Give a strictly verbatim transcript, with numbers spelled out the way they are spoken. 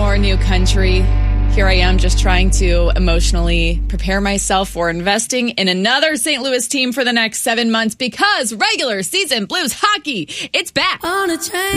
more new country. Here I am just trying to emotionally prepare myself for investing in another Saint Louis team for the next seven months because regular season Blues hockey, it's back. On a train.